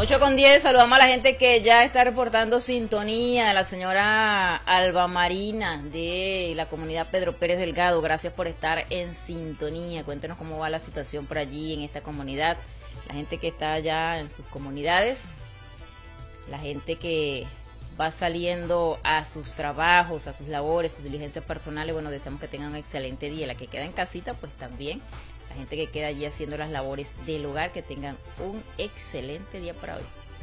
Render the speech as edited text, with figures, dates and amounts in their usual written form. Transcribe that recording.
8:10, saludamos a la gente que ya está reportando sintonía, la señora Alba Marina de la comunidad Pedro Pérez Delgado, gracias por estar en sintonía, cuéntenos cómo va la situación por allí en esta comunidad, la gente que está allá en sus comunidades, la gente que va saliendo a sus trabajos, a sus labores, sus diligencias personales, bueno, deseamos que tengan un excelente día, la que queda en casita, pues también. La gente que queda allí haciendo las labores del hogar, que tengan un excelente día para hoy.